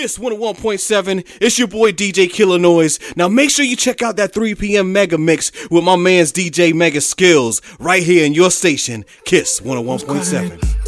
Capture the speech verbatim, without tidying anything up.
Kiss one oh one point seven. It's your boy D J Killer Noise. Now make sure you check out that three p.m. Mega Mix with my man's D J Mega Skills right here in your station, Kiss one oh one point seven.